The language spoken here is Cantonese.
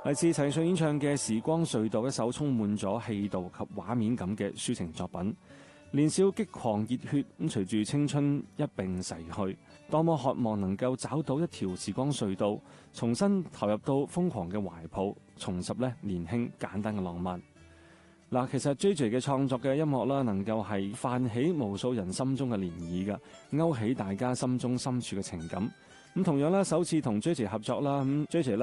嚟自陳奕迅演唱嘅《時光隧道》，一首充滿咗氣度及畫面感嘅抒情作品。年少激狂熱血，咁隨住青春一並逝去，多麼渴望能夠找到一條時光隧道，重新投入到瘋狂嘅懷抱，重拾年輕簡單嘅浪漫。嗱，其實 JJ 嘅創作嘅音樂啦，能夠係泛起無數人心中嘅漣漪㗎，勾起大家心中深處嘅情感。咁同樣啦，首次同 JJ 合作啦，咁 JJ